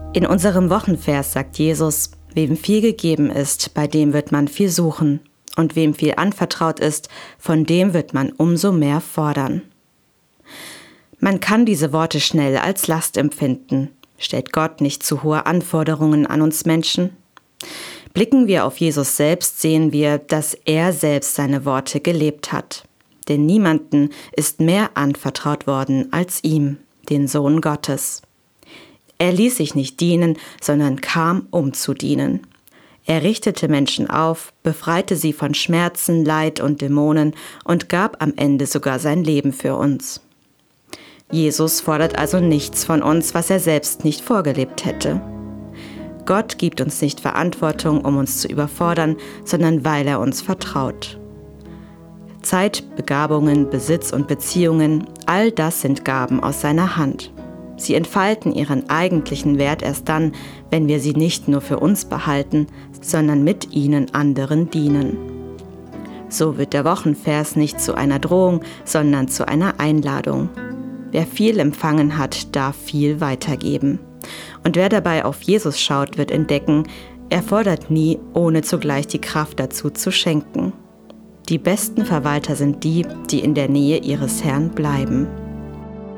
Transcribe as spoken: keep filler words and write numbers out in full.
In unserem Wochenvers sagt Jesus: Wem viel gegeben ist, bei dem wird man viel suchen. Und wem viel anvertraut ist, von dem wird man umso mehr fordern. Man kann diese Worte schnell als Last empfinden. Stellt Gott nicht zu hohe Anforderungen an uns Menschen? Blicken wir auf Jesus selbst, sehen wir, dass er selbst seine Worte gelebt hat. Denn niemanden ist mehr anvertraut worden als ihm, den Sohn Gottes. Er ließ sich nicht dienen, sondern kam, um zu dienen. Er richtete Menschen auf, befreite sie von Schmerzen, Leid und Dämonen und gab am Ende sogar sein Leben für uns. Jesus fordert also nichts von uns, was er selbst nicht vorgelebt hätte. Gott gibt uns nicht Verantwortung, um uns zu überfordern, sondern weil er uns vertraut. Zeit, Begabungen, Besitz und Beziehungen, all das sind Gaben aus seiner Hand. Sie entfalten ihren eigentlichen Wert erst dann, wenn wir sie nicht nur für uns behalten, sondern mit ihnen anderen dienen. So wird der Wochenvers nicht zu einer Drohung, sondern zu einer Einladung. Wer viel empfangen hat, darf viel weitergeben. Und wer dabei auf Jesus schaut, wird entdecken, er fordert nie, ohne zugleich die Kraft dazu zu schenken. Die besten Verwalter sind die, die in der Nähe ihres Herrn bleiben.